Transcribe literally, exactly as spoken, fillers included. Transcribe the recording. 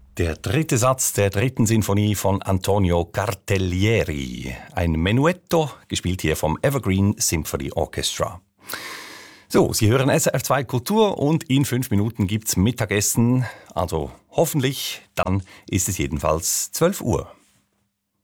Der dritte Satz der dritten Sinfonie von Antonio Cartellieri. Ein Menuetto, gespielt hier vom Evergreen Symphony Orchestra. So, Sie hören S R F zwei Kultur und in fünf Minuten gibt's Mittagessen. Also hoffentlich, dann ist es jedenfalls zwölf Uhr.